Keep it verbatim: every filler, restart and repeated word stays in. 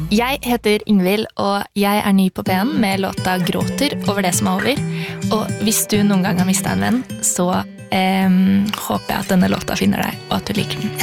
Jeg heter Ingvild, og jeg er ny på P en med låta Gråter over det som er over. Og hvis du noen gang har mistet en venn, så eh, håper jeg at denne låta finner deg, og at du liker den.